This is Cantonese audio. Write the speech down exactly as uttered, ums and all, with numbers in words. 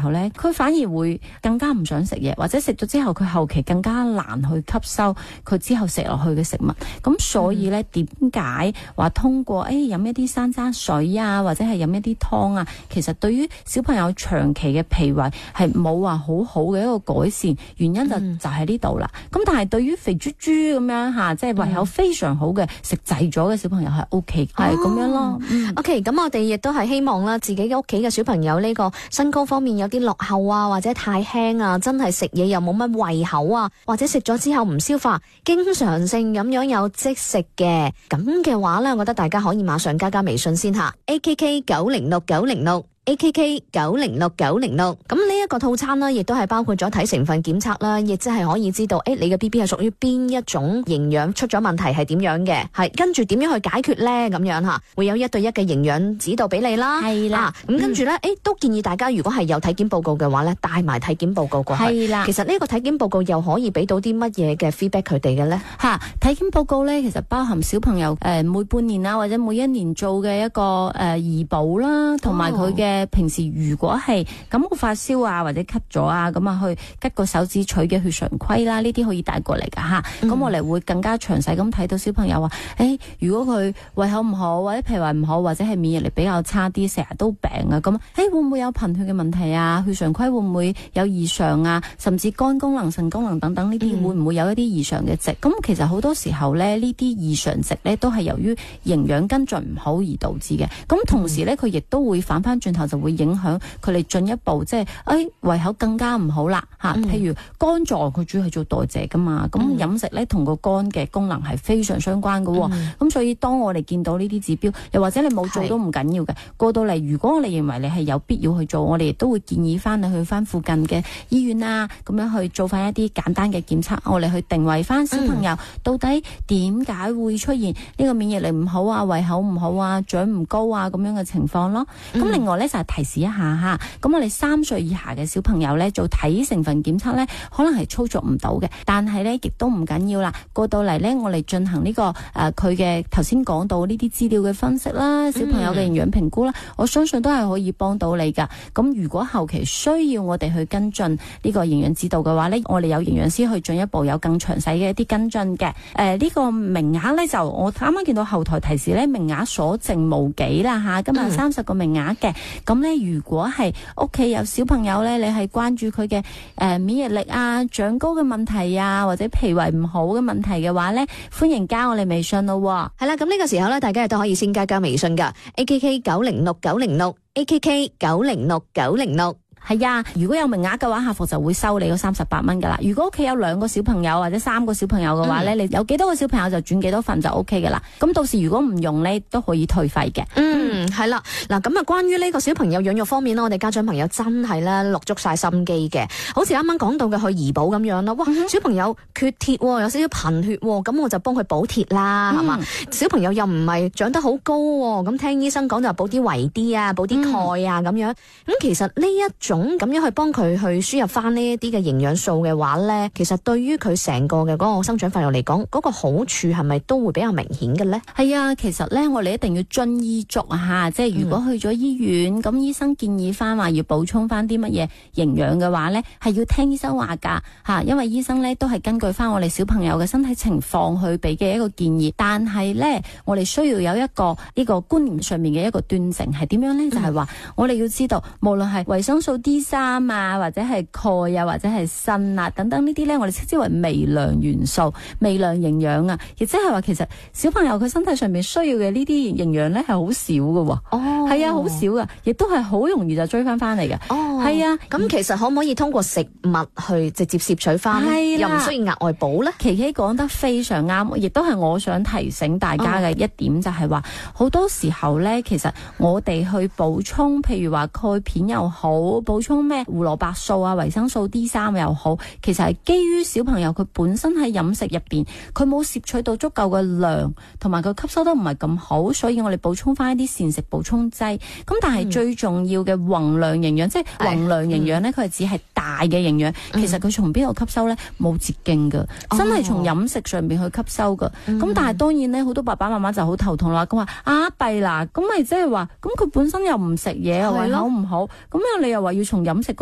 候咧，佢反而會更加唔想食嘢，或者食咗之後佢後期更加難去吸收佢之後食落去嘅食物。咁所以咧，點解話通過誒飲一啲山楂水啊，或者係飲一啲湯啊，其實對於小朋友長期嘅脾胃係冇話好好嘅一個改善，原因就、嗯、就喺呢度啦。咁但係對於肥豬豬咁樣吓，即係胃口非常好嘅、嗯、食滯咗嘅小朋友係 O K， 係咁樣咯。嗯、 O K， 咁我哋亦都係希望啦，自己嘅屋企嘅小朋友呢個身高方面有啲落後啊，或者太輕啊，真係食嘢又冇乜胃口啊，或者食咗之後唔消化，經常性咁樣有積食嘅，咁嘅話咧，我覺得大家可以馬上加加微信先吓 ，A K K 九零六九零六。A K K 九零六九零六，咁呢一個套餐呢，亦都係包括咗體成分檢測啦，亦即係可以知道，誒，你嘅 B B 係屬於邊一種營養出咗問題係點樣嘅，係跟住點樣去解決咧，咁樣吓，會有一對一嘅營養指導俾你啦， 係啦， 咁、啊、跟住咧，誒、嗯，都建議大家如果係有體檢報告嘅話咧，帶埋體檢報告過去，係啦，其實呢個體檢報告又可以俾到啲乜嘢嘅 feedback 佢哋嘅咧？吓， 體檢報告咧，其實包含小朋友誒、呃、每半年啦，或者每一年做嘅一個誒兒保啦，同埋佢嘅。平時如果係感冒發燒啊或者咳咗啊，咁啊去吉個手指取嘅血常規啦，呢啲可以帶過嚟噶吓。咁、嗯、我哋會更加詳細咁睇到小朋友話，誒、欸，如果佢胃口唔好或者脾胃唔好或者係免疫力比較差啲，成日都病啊，咁誒、欸、會唔會有貧血嘅問題啊？血常規會唔會有異常啊？甚至肝功能、腎功能等等呢啲、嗯、會唔會有一啲異常嘅值？咁其實好多時候咧，呢啲異常值咧都係由於營養跟進唔好而導致嘅。咁同時咧，佢亦都會反翻轉頭就會影響佢哋進一步，即係誒胃口更加唔好啦吓、嗯。譬如肝臟，佢主要係做代謝噶嘛，咁、嗯、飲食咧同個肝嘅功能係非常相關噶。咁、嗯、所以當我哋見到呢啲指標，又或者你冇做都唔緊要嘅，過到嚟，如果我哋認為你係有必要去做，我哋亦都會建議翻你去翻附近嘅醫院啊，咁樣去做翻一啲簡單嘅檢測，我哋去定位翻小朋友、嗯、到底點解會出現呢個免疫力唔好啊、胃口唔好啊、長唔高啊咁樣嘅情況咯。咁、嗯、另外咧就係提示一下吓，咁我哋三歲以下嘅小朋友咧做體成分檢測咧，可能係操作唔到嘅，但係咧亦都唔緊要啦。過到嚟咧，我哋進行呢、這個誒佢嘅頭先講到呢啲資料嘅分析啦，小朋友嘅營養評估啦、嗯，我相信都係可以幫到你噶。咁如果後期需要我哋去跟進呢個營養指導嘅話咧，我哋有營養師去進一步有更詳細嘅一啲跟進嘅。誒、呃、呢、這個名額咧就我啱啱見到後台提示咧，名額所剩無幾啦吓，今日三十個名額嘅。咁、嗯、咧如果係屋企有小朋友咧，你係關注佢嘅誒免疫力啊、長高嘅問題啊，或者脾胃唔好嘅問題嘅話咧，歡迎加我哋微信咯。 係啦，咁呢個時候咧，大家亦都可以先加加微信噶 A K K 九零六九零六 A K K 九零六九零六。 係啊，如果有名額嘅話，客服就會收你嗰三十八蚊噶啦。如果屋企有兩個小朋友或者三個小朋友嘅話咧、嗯，你有幾多個小朋友就轉幾多份就 O K 噶啦。咁到時如果唔用咧，都可以退費嘅。 嗯，係啦，嗱咁啊，關於呢個小朋友養育方面咧，我哋家長朋友真係咧落足晒心機嘅。好似啱啱講到嘅去兒保咁樣啦，哇，嗯、小朋友缺鐵，有少少貧血，咁我就幫佢補鐵啦，係、嗯、嘛？小朋友又唔係長得好高，咁聽醫生講就補啲維 D 啊，補啲鈣啊咁樣。咁其實呢一種咁樣去幫佢去輸入翻呢一啲嘅營養素嘅話咧，其實對於佢成個嘅嗰個生長發育嚟講，嗰、嗰個好處係咪都會比較明顯嘅咧？ 係啊，其實咧我哋一定要遵醫囑啊吓，即係如果去咗醫院，咁、嗯、醫生建議翻話要補充翻啲乜嘢營養嘅話咧，係要聽醫生話噶吓，因為醫生咧都係根據翻我哋小朋友嘅身體情況去俾嘅一個建議，但係咧我哋需要有一個呢個觀念上面嘅一個斷症係點樣咧？就係、是、話我哋要知道，無論係維生素 D 三啊，或者係鈣啊，或者係鋅啊等等呢啲咧，我哋稱之為微量元素、微量營養啊，亦即係話其實小朋友佢身體上面需要嘅呢啲營養咧係好少嘅。哦，係啊，好少噶，亦都係好容易就追翻翻嚟嘅。哦，係啊， 咁其實可唔可以通過食物去直接攝取翻，又唔需要額外補咧？ 琪琪講得非常啱，亦都係我想提醒大家嘅一點，就係話好多時候咧，其實我哋去補充，譬如話鈣片又好，補充咩胡蘿蔔素啊、維生素 D 三又好，其實係基於小朋友佢本身喺飲食入邊，佢冇攝取到足夠嘅量，同埋佢吸收得唔係咁好，所以我哋補充翻一啲膳食補充劑。咁但係最重要嘅宏量營養，嗯、即係宏量營養咧，佢係只係大嘅營養。其實佢從邊度吸收咧？冇捷徑噶，真係從飲食上邊去吸收噶。咁、嗯、但係當然咧，好多爸爸媽媽就好頭痛啦。咁話啊弊啦，咁咪即係話，咁佢本身又唔食嘢，胃口唔好，咁樣你又話要從飲食